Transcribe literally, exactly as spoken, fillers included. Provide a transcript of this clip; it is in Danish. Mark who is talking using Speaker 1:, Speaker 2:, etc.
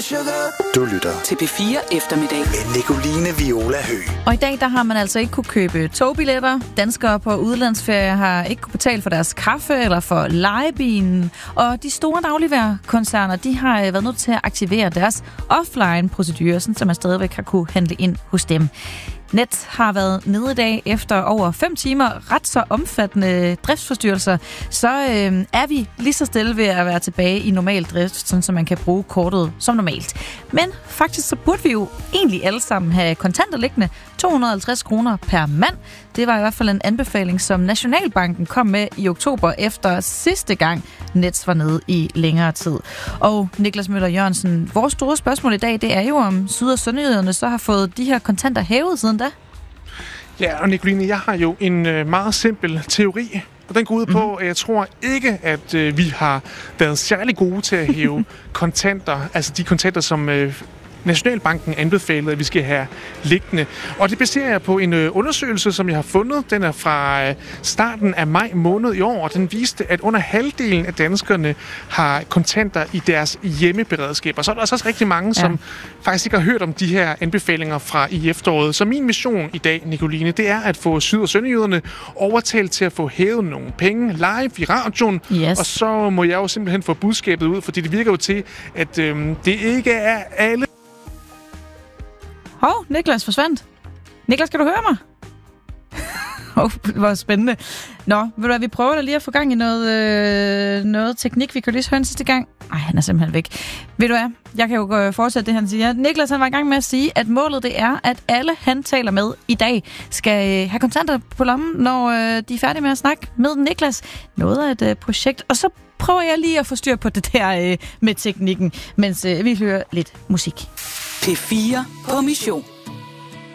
Speaker 1: Du lytter
Speaker 2: til P fire Eftermiddag
Speaker 1: med Nicoline Viola Høgh.
Speaker 3: Og i dag der har man altså ikke kunne købe togbilletter. Danskere på udlandsferie har ikke kunne betale for deres kaffe eller for lejebilen. Og de store dagligvarekoncerner, de har været nødt til at aktivere deres offline-procedurer, så man stadigvæk har kunne handle ind hos dem. Net har været nede i dag efter over fem timer ret så omfattende driftsforstyrrelser, så øh, er vi lige så stille ved at være tilbage i normal drift, sådan så man kan bruge kortet som normalt. Men faktisk så burde vi jo egentlig alle sammen have kontanter liggende, to hundrede og halvtreds kroner per mand. Det var i hvert fald en anbefaling, som Nationalbanken kom med i oktober efter sidste gang Nets var nede i længere tid. Og Niklas Møller Jørgensen, vores store spørgsmål i dag, det er jo om Syd- og Sønderjyderne så har fået de her kontanter hævet siden da.
Speaker 4: Ja, og Nicoline, jeg har jo en øh, meget simpel teori, og den går ud på, at jeg tror ikke, at øh, vi har været særlig gode til at hæve kontanter, altså de kontanter, som øh, Nationalbanken anbefalede, at vi skal have liggende. Og det baserer jeg på en øh, undersøgelse, som jeg har fundet. Den er fra øh, starten af maj måned i år, og den viste, at under halvdelen af danskerne har kontanter i deres hjemmeberedskab. Og så er der også rigtig mange, som ja. faktisk ikke har hørt om de her anbefalinger fra i efteråret. Så min mission i dag, Nicoline, det er at få Syd- og Sønderjyderne overtalt til at få hævet nogle penge live i radioen.
Speaker 3: Yes.
Speaker 4: Og så må jeg jo simpelthen få budskabet ud, fordi det virker jo til, at øh, det ikke er alle.
Speaker 3: Hov, Niklas forsvandt. Niklas, kan du høre mig? Åh, oh, det var spændende. Nå, ved du hvad, vi prøver da lige at få gang i noget, øh, noget teknik. Vi kan lige høre den sidste gang. Ej, han er simpelthen væk. Ved du hvad, jeg kan jo fortsætte det, han siger. Niklas, han var i gang med at sige, at målet det er, at alle, han taler med i dag, skal have kontanter på lommen, når øh, de er færdige med at snakke med Niklas. Noget af et øh, projekt. Og så prøver jeg lige at få styr på det der øh, med teknikken, mens øh, vi hører lidt musik.
Speaker 2: P fire på mission.